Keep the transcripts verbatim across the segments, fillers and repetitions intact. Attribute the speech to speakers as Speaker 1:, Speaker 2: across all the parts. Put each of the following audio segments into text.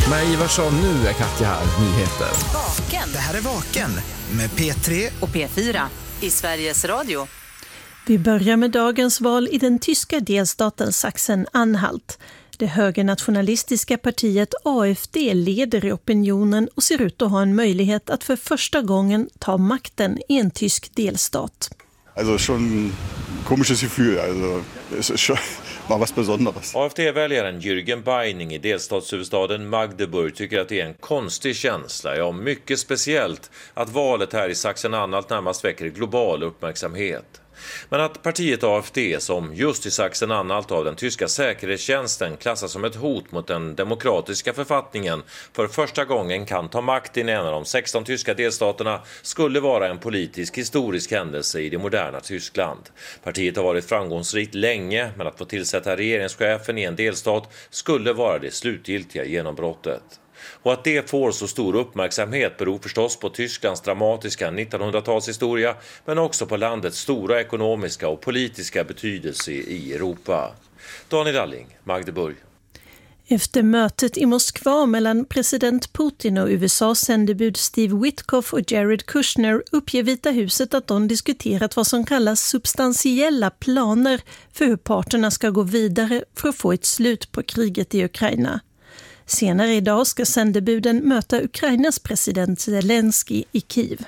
Speaker 1: Maja Ivarsson, nu är Katja här. Nyheter.
Speaker 2: Vaken.
Speaker 3: Det här är Vaken med P tre
Speaker 2: och P fyra i Sveriges Radio.
Speaker 4: Vi börjar med dagens val i den tyska delstaten Sachsen-Anhalt. Det högernationalistiska partiet A F D leder i opinionen och ser ut att ha en möjlighet att för första gången ta makten i en tysk delstat.
Speaker 5: Alltså, schon komisches Gefühl. Alltså, es ist schon mal was Besonderes.
Speaker 6: A F D-väljaren Jürgen Beining i delstatshuvudstaden Magdeburg tycker att det är en konstig känsla, ja mycket speciellt, att valet här i Sachsen-Anhalt närmast väcker global uppmärksamhet. Men att partiet A F D, som just i Sachsen-Anhalt av den tyska säkerhetstjänsten klassas som ett hot mot den demokratiska författningen, för första gången kan ta makt i en av de sexton tyska delstaterna, skulle vara en politisk historisk händelse i det moderna Tyskland. Partiet har varit framgångsrikt länge, men att få tillsätta regeringschefen i en delstat skulle vara det slutgiltiga genombrottet. Och att det får så stor uppmärksamhet beror förstås på Tysklands dramatiska nittonhundratalshistoria, men också på landets stora ekonomiska och politiska betydelse i Europa. Daniel Alling, Magdeburg.
Speaker 4: Efter mötet i Moskva mellan president Putin och U S A:s sändebud Steve Witkoff och Jared Kushner uppger Vita huset att de diskuterat vad som kallas substantiella planer för hur parterna ska gå vidare för att få ett slut på kriget i Ukraina. Senare idag ska sändebuden möta Ukrainas president Zelensky i Kiev.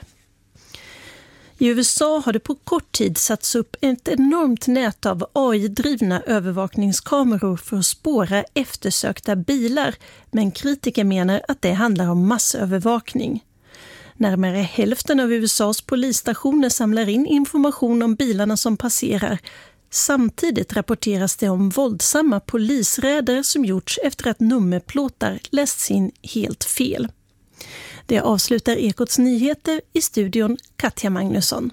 Speaker 4: I U S A har det på kort tid satts upp ett enormt nät av A I-drivna övervakningskameror för att spåra eftersökta bilar, men kritiker menar att det handlar om massövervakning. Närmare hälften av U S A:s polisstationer samlar in information om bilarna som passerar. Samtidigt rapporteras det om våldsamma polisräder som gjorts efter att nummerplåtar lästs in helt fel. Det avslutar Ekots nyheter, i studion Katja Magnusson.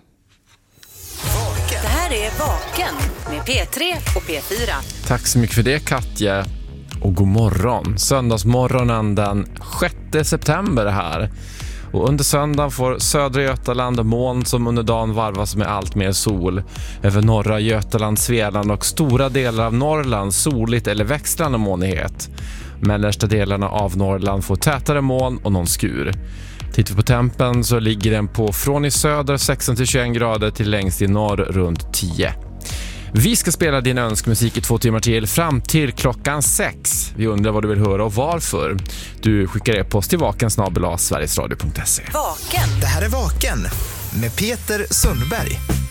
Speaker 2: Det här är Vaken med P tre och P fyra.
Speaker 1: Tack så mycket för det, Katja. Och god morgon. Söndagsmorgonen den sjätte september här. Och under söndagen får södra Götaland moln som under dagen varvas med allt mer sol. Över norra Götaland, Svealand och stora delar av Norrland soligt eller växlande molnighet. Mellersta delarna av Norrland får tätare moln och någon skur. Tittar vi på tempen så ligger den på från i söder sexton till tjugoett grader till längst i norr runt tio. Vi ska spela din önskmusik i två timmar till fram till klockan sex. Vi undrar vad du vill höra och varför. Du skickar e-post till vaken snabel-a sverigesradio punkt se.
Speaker 2: Vaken.
Speaker 3: Det här är Vaken med Peter Sundberg.